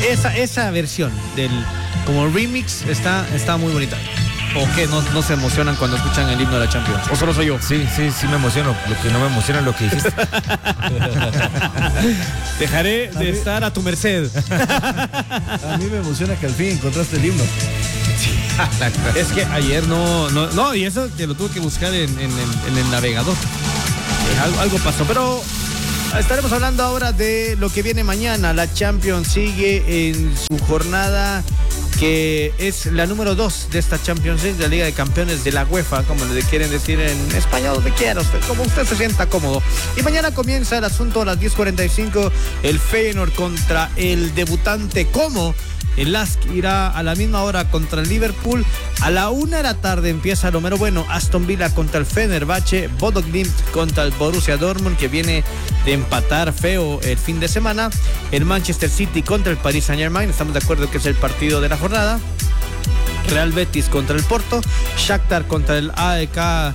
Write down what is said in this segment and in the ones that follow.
esa versión del como remix está muy bonita. ¿O qué? ¿No se emocionan cuando escuchan el himno de la Champions? ¿O solo soy yo? Sí me emociono. Lo que no me emociona es lo que dijiste. Dejaré de estar a tu merced. A mí me emociona que al fin encontraste el himno. Es que ayer no, y eso que lo tuve que buscar en el navegador. Algo pasó, pero estaremos hablando ahora de lo que viene mañana. La Champions sigue en su jornada, que es la número 2 de esta Champions League, la Liga de Campeones de la UEFA, como le quieren decir en español, donde quiera usted, como usted se sienta cómodo. Y mañana comienza el asunto a las 10:45, el Feyenoord contra el debutante Como. El LASK irá a la misma hora contra el Liverpool. A la 1 de la tarde empieza lo mero bueno. Aston Villa contra el Fenerbahce. Bodo Glimt contra el Borussia Dortmund, que viene de empatar feo el fin de semana. El Manchester City contra el Paris Saint-Germain. Estamos de acuerdo que es el partido de la jornada. Real Betis contra el Porto. Shakhtar contra el AEK.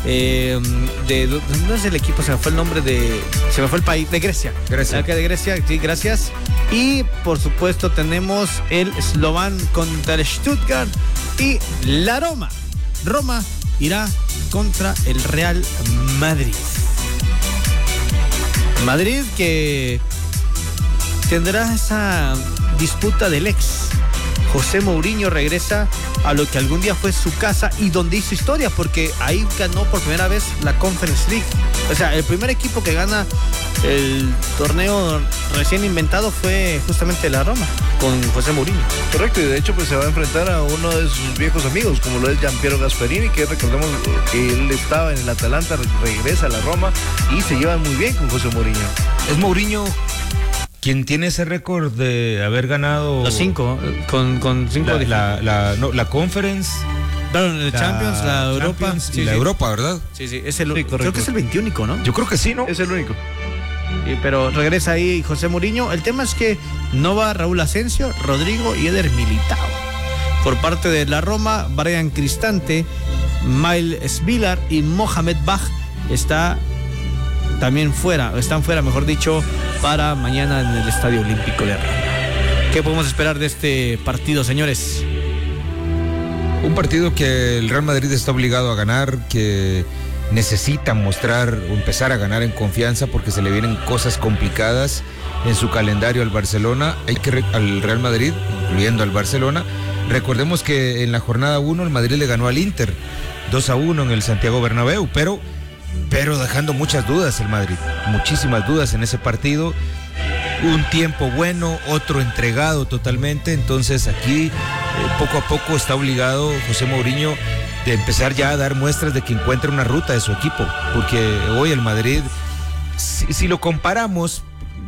No es el equipo, se me fue el nombre se me fue el país, de Grecia. De Grecia, sí, gracias. Y por supuesto tenemos el Slovan contra el Stuttgart y la Roma. Roma irá contra el Real Madrid. Madrid que tendrá esa disputa del ex. José Mourinho regresa a lo que algún día fue su casa y donde hizo historia, porque ahí ganó por primera vez la Conference League. O sea, el primer equipo que gana el torneo recién inventado fue justamente la Roma, con José Mourinho. Correcto, y de hecho pues se va a enfrentar a uno de sus viejos amigos, como lo es Gianpiero Gasperini, que recordemos que él estaba en el Atalanta, regresa a la Roma y se llevan muy bien con José Mourinho. Es Mourinho quien tiene ese récord de haber ganado los 5, con 5 la Conference, la Champions, la Europa y la Europa, ¿verdad? Sí, es el único. Creo que es el 21, ¿no? Yo creo que sí, ¿no? Es el único. Pero regresa ahí José Mourinho. El tema es que no va Raúl Asensio, Rodrigo y Eder Militao. Por parte de la Roma, Brian Cristante, Miles Vilar y Mohamed Bach están fuera, mejor dicho, para mañana en el Estadio Olímpico de Roma. ¿Qué podemos esperar de este partido, señores? Un partido que el Real Madrid está obligado a ganar, que necesita empezar a ganar en confianza, porque se le vienen cosas complicadas en su calendario al Barcelona, al Real Madrid, incluyendo al Barcelona. Recordemos que en la jornada 1 el Madrid le ganó al Inter 2-1 en el Santiago Bernabéu, pero dejando muchas dudas el Madrid, muchísimas dudas en ese partido. Un tiempo bueno, otro entregado totalmente. Entonces aquí poco a poco está obligado José Mourinho de empezar ya a dar muestras de que encuentra una ruta de su equipo, porque hoy el Madrid, si lo comparamos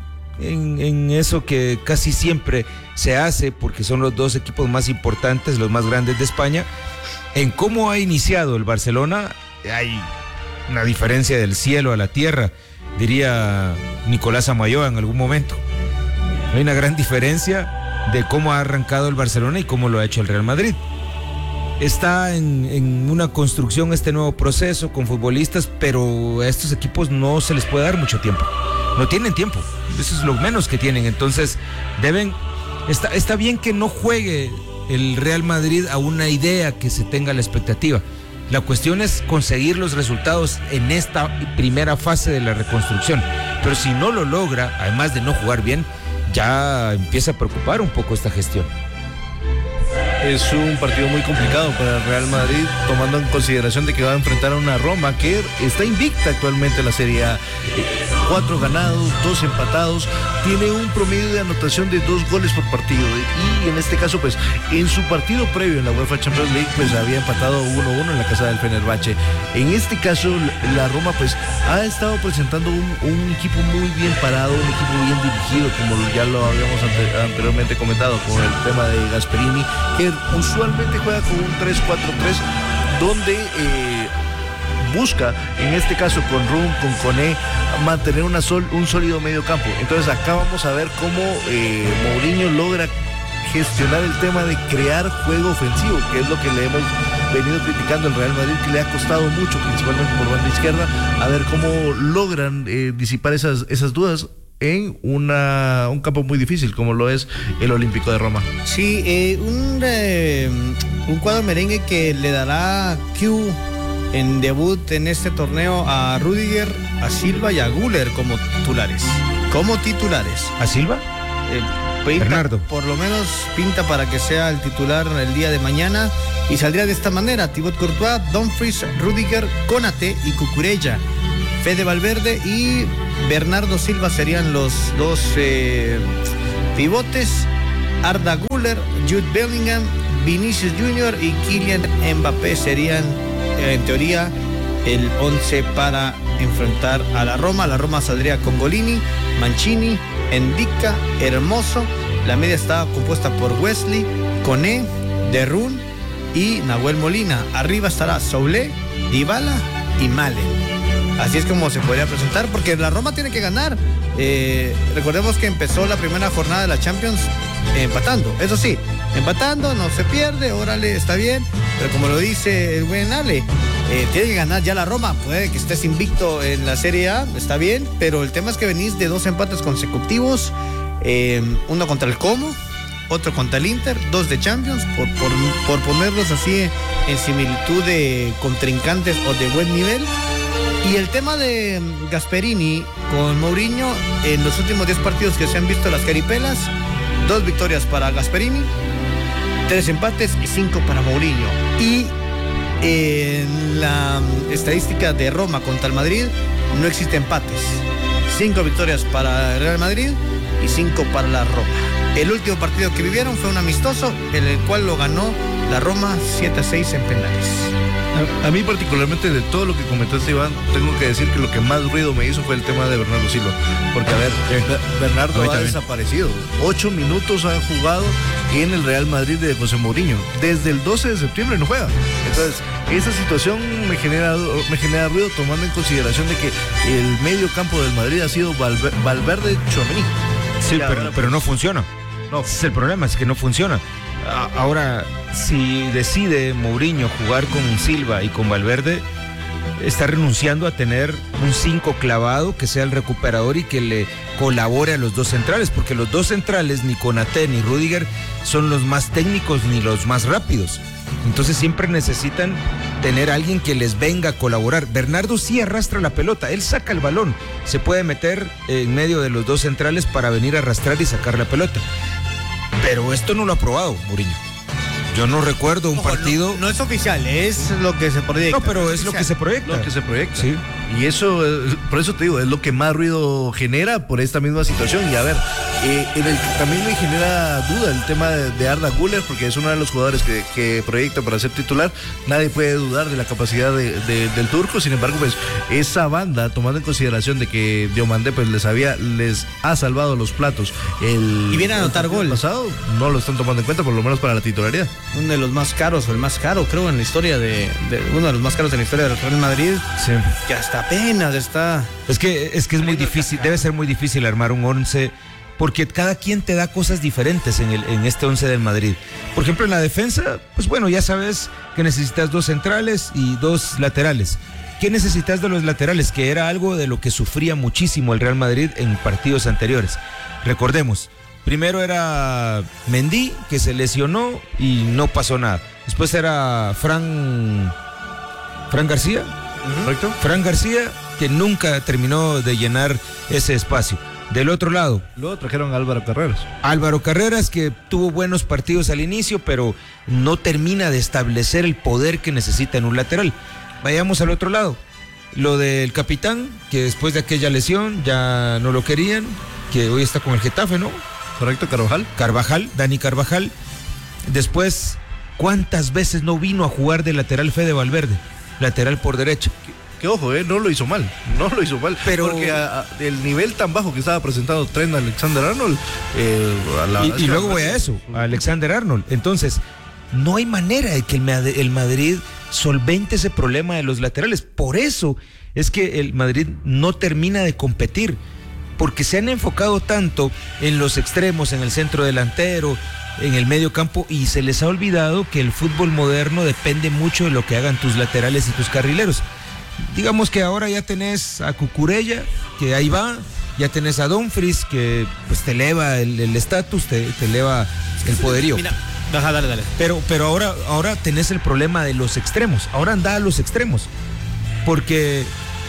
en eso que casi siempre se hace, porque son los dos equipos más importantes, los más grandes de España, en cómo ha iniciado el Barcelona, hay una diferencia del cielo a la tierra, diría Nicolás Amayoa en algún momento. Hay una gran diferencia de cómo ha arrancado el Barcelona y cómo lo ha hecho el Real Madrid. Está en una construcción este nuevo proceso con futbolistas, pero a estos equipos no se les puede dar mucho tiempo. No tienen tiempo, eso es lo menos que tienen. Entonces está bien que no juegue el Real Madrid a una idea que se tenga la expectativa. La cuestión es conseguir los resultados en esta primera fase de la reconstrucción. Pero si no lo logra, además de no jugar bien, ya empieza a preocupar un poco esta gestión. Es un partido muy complicado para el Real Madrid, tomando en consideración de que va a enfrentar a una Roma que está invicta actualmente en la Serie A. 4 ganados, 2 empatados, tiene un promedio de anotación de 2 goles por partido, y en este caso pues en su partido previo en la UEFA Champions League pues había empatado 1-1 en la casa del Fenerbahce. En este caso la Roma pues ha estado presentando un equipo muy bien parado, un equipo bien dirigido, como ya lo habíamos anteriormente comentado con el tema de Gasperini, que usualmente juega con un 3-4-3 donde busca, en este caso con Rum, con Koné, mantener un sólido medio campo. Entonces acá vamos a ver cómo Mourinho logra gestionar el tema de crear juego ofensivo, que es lo que le hemos venido criticando al Real Madrid, que le ha costado mucho, principalmente por banda izquierda. A ver cómo logran disipar esas dudas. en un campo muy difícil como lo es el Olímpico de Roma. Sí, un cuadro merengue que le dará cue en debut en este torneo a Rüdiger, a Silva y a Güler como titulares. ¿A Silva? Bernardo. Por lo menos pinta para que sea el titular el día de mañana y saldría de esta manera: Thibaut Courtois, Dumfries, Rüdiger, Konate y Cucurella. Fede Valverde y Bernardo Silva serían los dos pivotes. Arda Güler, Jude Bellingham, Vinicius Junior y Kylian Mbappé serían, en teoría, el 11 para enfrentar a la Roma. La Roma saldría con Golini, Mancini, Endica, Hermoso. La media está compuesta por Wesley, Koné, Derrún y Nahuel Molina. Arriba estará Soulé, Dybala y Malen. Así es como se podría presentar, porque la Roma tiene que ganar. Recordemos que empezó la primera jornada de la Champions empatando. Eso sí, empatando, no se pierde, órale, está bien. Pero como lo dice el buen Ale, tiene que ganar ya la Roma. Puede que estés invicto en la Serie A, está bien, pero el tema es que venís de 2 empates consecutivos, uno contra el Como, otro contra el Inter, 2 de Champions, por ponerlos así en similitud de contrincantes o de buen nivel. Y el tema de Gasperini con Mourinho, en los últimos 10 partidos que se han visto las caripelas, 2 victorias para Gasperini, 3 empates y 5 para Mourinho. Y en la estadística de Roma contra el Madrid no existe empates. 5 victorias para el Real Madrid y 5 para la Roma. El último partido que vivieron fue un amistoso, en el cual lo ganó la Roma 7-6 en penales. A mí particularmente, de todo lo que comentaste, Iván, tengo que decir que lo que más ruido me hizo fue el tema de Bernardo Silva, porque a ver, Bernardo ha desaparecido. 8 minutos ha jugado en el Real Madrid de José Mourinho, desde el 12 de septiembre no juega. Entonces esa situación me genera ruido, tomando en consideración de que el medio campo del Madrid ha sido Valverde, Tchouaméni. Sí, pero no funciona. No. Ese es el problema, es que no funciona. Ahora, si decide Mourinho jugar con Silva y con Valverde, está renunciando a tener un 5 clavado que sea el recuperador y que le colabore a los 2 centrales, porque los 2 centrales, ni Konate ni Rüdiger, son los más técnicos ni los más rápidos. Entonces siempre necesitan tener a alguien que les venga a colaborar. Bernardo sí arrastra la pelota, él saca el balón, se puede meter en medio de los 2 centrales para venir a arrastrar y sacar la pelota. Pero esto no lo ha probado Mourinho. Yo no recuerdo un partido. No es oficial, es lo que se proyecta. No, pero es lo que se proyecta. Lo que se proyecta. Sí. Y eso, por eso te digo, es lo que más ruido genera por esta misma situación. Y a ver, también me genera duda el tema de Arda Güler, porque es uno de los jugadores que proyecta para ser titular. Nadie puede dudar de la capacidad del turco. Sin embargo, pues esa banda, tomando en consideración de que Diomandé pues les ha salvado los platos y viene a anotar gol pasado, no lo están tomando en cuenta, por lo menos para la titularidad. Uno de los más caros, o el más caro, creo, en la historia uno de los más caros en la historia del Real Madrid. Sí. Que hasta apenas está. Es que es muy difícil, debe ser muy difícil armar un 11, porque cada quien te da cosas diferentes en este 11 del Madrid. Por ejemplo, en la defensa, pues bueno, ya sabes que necesitas 2 centrales y 2 laterales. ¿Qué necesitas de los laterales? Que era algo de lo que sufría muchísimo el Real Madrid en partidos anteriores. Recordemos, primero era Mendy, que se lesionó y no pasó nada. Después era Fran García. ¿Correcto? Fran García, que nunca terminó de llenar ese espacio. Del otro lado, luego trajeron a Álvaro Carreras. Álvaro Carreras, que tuvo buenos partidos al inicio, pero no termina de establecer el poder que necesita en un lateral. Vayamos al otro lado. Lo del capitán, que después de aquella lesión ya no lo querían, que hoy está con el Getafe, ¿no? Correcto, Dani Carvajal. Después, ¿cuántas veces no vino a jugar de lateral Fede Valverde? Lateral por derecha. Que ojo, no lo hizo mal, pero porque el nivel tan bajo que estaba presentando Trent Alexander-Arnold, y luego voy a eso, a Alexander-Arnold. Entonces, no hay manera de que el Madrid solvente ese problema de los laterales. Por eso es que el Madrid no termina de competir, porque se han enfocado tanto en los extremos, en el centro delantero, en el medio campo, y se les ha olvidado que el fútbol moderno depende mucho de lo que hagan tus laterales y tus carrileros. Digamos que ahora ya tenés a Cucurella, que ahí va, ya tenés a Dumfries que pues te eleva el estatus, te eleva el poderío. Mira, dale. Pero ahora tenés el problema de los extremos. Ahora anda a los extremos. Porque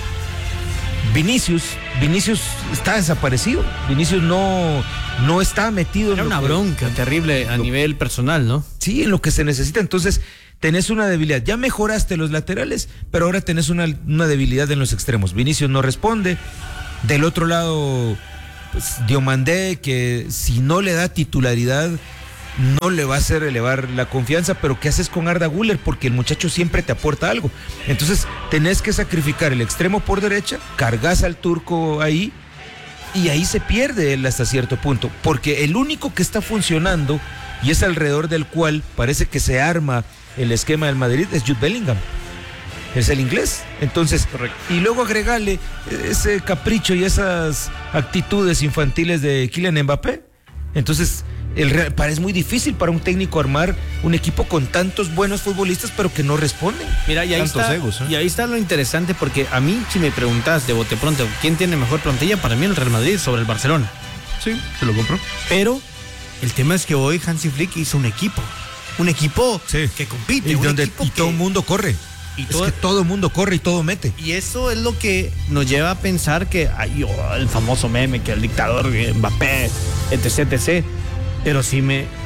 Vinicius está desaparecido. Vinicius no está metido en una bronca terrible a nivel personal, ¿no? Sí, en lo que se necesita. Entonces, tenés una debilidad. Ya mejoraste los laterales, pero ahora tenés una debilidad en los extremos. Vinicius no responde. Del otro lado, pues, Diomandé, que si no le da titularidad, no le va a hacer elevar la confianza, pero ¿qué haces con Arda Güler? Porque el muchacho siempre te aporta algo. Entonces, tenés que sacrificar el extremo por derecha, cargas al turco ahí, y ahí se pierde él hasta cierto punto, porque el único que está funcionando, y es alrededor del cual parece que se arma el esquema del Madrid, es Jude Bellingham. Es el inglés. Entonces, correcto. Y luego agregarle ese capricho y esas actitudes infantiles de Kylian Mbappé. Entonces, es muy difícil para un técnico armar un equipo con tantos buenos futbolistas, pero que no responden. Mira, y ahí está lo interesante, porque a mí, si me preguntas de bote pronto, ¿quién tiene mejor plantilla? Para mí el Real Madrid sobre el Barcelona. Sí, se lo compro. Pero el tema es que hoy Hansi Flick hizo un equipo sí, que compite. Y todo el mundo corre. Es que todo el mundo corre y todo mete. Y eso es lo que nos lleva a pensar que el famoso meme, que el dictador Mbappé, etc. Pero sí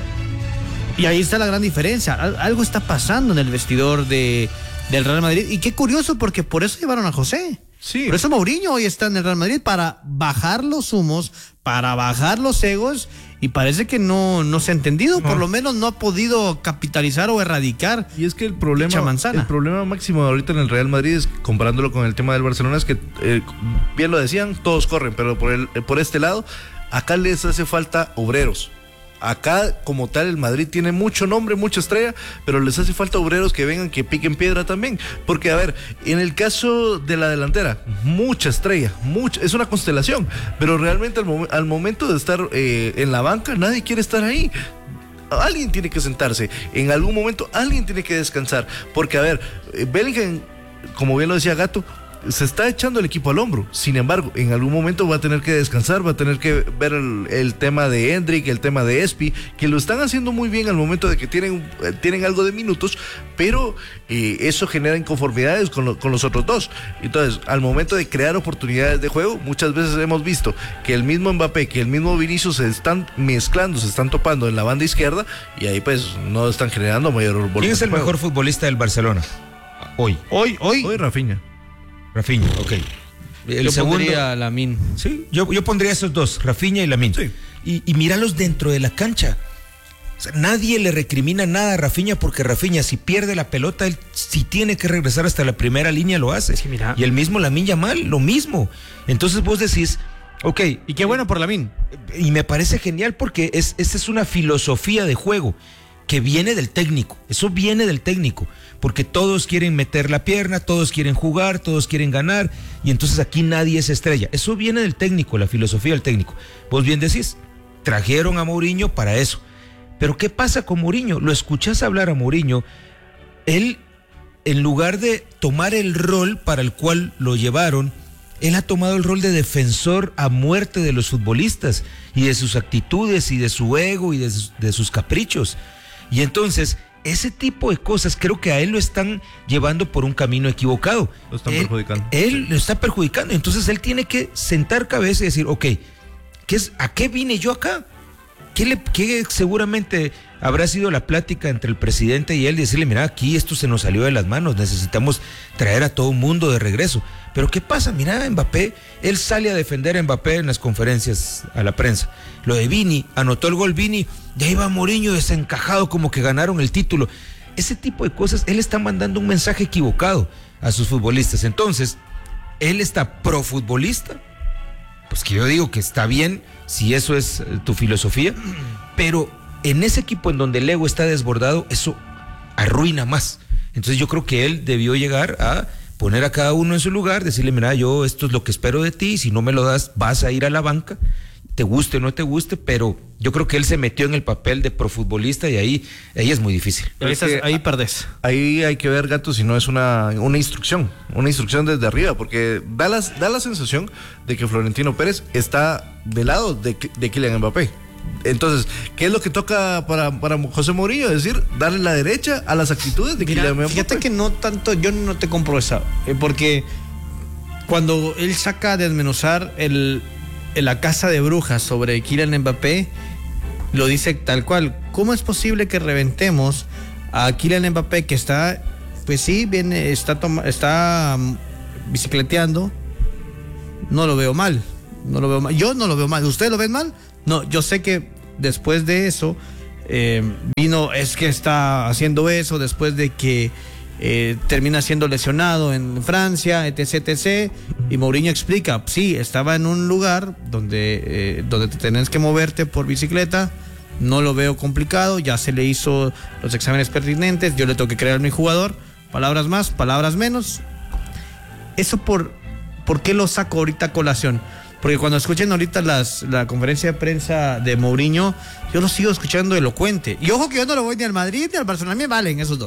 y ahí está la gran diferencia. Algo está pasando en el vestidor del Real Madrid. Y qué curioso, porque por eso llevaron a José. Sí. Por eso Mourinho hoy está en el Real Madrid, para bajar los humos, para bajar los egos, y parece que no se ha entendido, por lo menos no ha podido capitalizar o erradicar. Y es que el problema máximo ahorita en el Real Madrid, es, comparándolo con el tema del Barcelona, es que, bien lo decían, todos corren, pero por este lado, acá les hace falta obreros. Acá, como tal, el Madrid tiene mucho nombre, mucha estrella, pero les hace falta obreros que vengan, que piquen piedra también. Porque, a ver, en el caso de la delantera, mucha estrella, es una constelación, pero realmente al momento de estar en la banca, nadie quiere estar ahí. Alguien tiene que sentarse, en algún momento alguien tiene que descansar. Porque, a ver, Bellingham, como bien lo decía Gato, se está echando el equipo al hombro. Sin embargo, en algún momento va a tener que descansar, va a tener que ver el tema de Endrick, el tema de Espi, que lo están haciendo muy bien al momento de que tienen algo de minutos, pero eso genera inconformidades con los otros dos. Entonces, al momento de crear oportunidades de juego, muchas veces hemos visto que el mismo Mbappé, que el mismo Vinicius se están mezclando, se están topando en la banda izquierda, y ahí pues no están generando mayor volumen. ¿Quién es el mejor futbolista del Barcelona hoy? Hoy Rafinha, ok. Yo pondría a Lamine. Sí, yo pondría esos dos, Rafinha y Lamine. Sí. Y míralos dentro de la cancha. O sea, nadie le recrimina nada a Rafinha, porque Rafinha, si pierde la pelota, él si tiene que regresar hasta la primera línea, lo hace. Sí, mira. Y el mismo Lamine Yamal, lo mismo. Entonces vos decís, ok. Y qué bueno por Lamine. Y me parece genial, porque esta es una filosofía de juego que viene del técnico. Eso viene del técnico, porque todos quieren meter la pierna, todos quieren jugar, todos quieren ganar, y entonces aquí nadie es estrella. Eso viene del técnico, la filosofía del técnico. Vos bien decís, trajeron a Mourinho para eso. Pero ¿qué pasa con Mourinho? Lo escuchás hablar a Mourinho, él, en lugar de tomar el rol para el cual lo llevaron, él ha tomado el rol de defensor a muerte de los futbolistas, y de sus actitudes, y de su ego, y de sus caprichos. Y entonces, ese tipo de cosas creo que a él lo están llevando por un camino equivocado. Lo están perjudicando. Él lo está perjudicando. Entonces él tiene que sentar cabeza y decir, ok, ¿a qué vine yo acá? ¿Qué seguramente habrá sido la plática entre el presidente y él? Decirle, mira, aquí esto se nos salió de las manos, necesitamos traer a todo el mundo de regreso. Pero ¿qué pasa? Mira, Mbappé, él sale a defender a Mbappé en las conferencias a la prensa. Lo de Vini, anotó el gol Vini, ya iba Mourinho desencajado, como que ganaron el título. Ese tipo de cosas, él está mandando un mensaje equivocado a sus futbolistas. Entonces, él está pro futbolista, pues que yo digo que está bien si eso es tu filosofía, pero en ese equipo en donde el ego está desbordado, eso arruina más. Entonces yo creo que él debió llegar a poner a cada uno en su lugar, decirle, mira, yo esto es lo que espero de ti, si no me lo das, vas a ir a la banca. te guste o no te guste, pero yo creo que él se metió en el papel de profutbolista y ahí es muy difícil. Ahí perdés. Ahí hay que ver, Gato, si no es una instrucción desde arriba, porque da la sensación de que Florentino Pérez está del lado de Kylian Mbappé. Entonces, ¿qué es lo que toca para José Mourinho? Es decir, darle la derecha a las actitudes de Kylian Mbappé. Fíjate que no tanto, yo no te compro esa, porque cuando él saca a desmenuzar la casa de brujas sobre Kylian Mbappé, lo dice tal cual. ¿Cómo es posible que reventemos a Kylian Mbappé, que está, pues sí, viene, está bicicleteando? No lo veo mal. Yo no lo veo mal. ¿Ustedes lo ven mal? No, yo sé que después de eso es que está haciendo eso después de que termina siendo lesionado en Francia, etc. Y Mourinho explica, sí, estaba en un lugar donde te tenés que moverte por bicicleta, no lo veo complicado, ya se le hizo los exámenes pertinentes, yo le tengo que creer a mi jugador, palabras más, palabras menos. Eso ¿por qué lo saco ahorita a colación? Porque cuando escuchen ahorita la conferencia de prensa de Mourinho, yo lo sigo escuchando elocuente. Y ojo que yo no lo voy ni al Madrid ni al Barcelona, me valen esos dos.